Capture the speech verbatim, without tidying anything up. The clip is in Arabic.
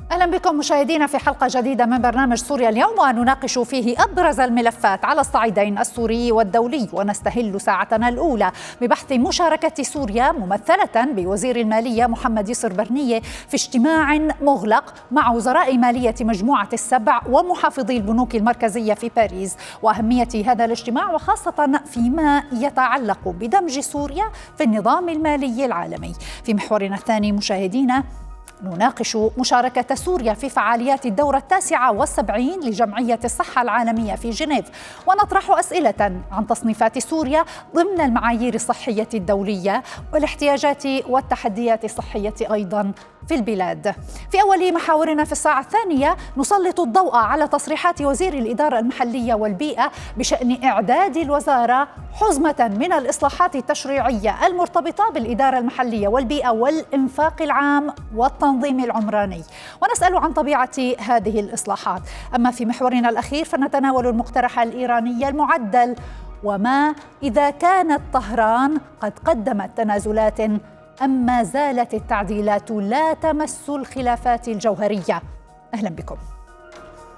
أهلا بكم مشاهدينا في حلقة جديدة من برنامج سوريا اليوم، ونناقش فيه أبرز الملفات على الصعيدين السوري والدولي. ونستهل ساعتنا الأولى ببحث مشاركة سوريا ممثلة بوزير المالية محمد يسر برنية في اجتماع مغلق مع وزراء مالية مجموعة السبع ومحافظي البنوك المركزية في باريس، وأهمية هذا الاجتماع وخاصة فيما يتعلق بدمج سوريا في النظام المالي العالمي. في محورنا الثاني مشاهدينا نناقش مشاركة سوريا في فعاليات الدورة التاسعة والسبعين لجمعية الصحة العالمية في جنيف، ونطرح أسئلة عن تصنيفات سوريا ضمن المعايير الصحية الدولية والاحتياجات والتحديات الصحية أيضا في البلاد. في أول محاورنا في الساعة الثانية نسلط الضوء على تصريحات وزير الإدارة المحلية والبيئة بشأن إعداد الوزارة حزمة من الإصلاحات التشريعية المرتبطة بالإدارة المحلية والبيئة والإنفاق العام والتنظيم العمراني، ونسأل عن طبيعة هذه الإصلاحات. أما في محورنا الأخير فنتناول المقترح الإيراني المعدل، وما إذا كانت طهران قد قدمت تنازلات أم ما زالت التعديلات لا تمس الخلافات الجوهرية. أهلا بكم.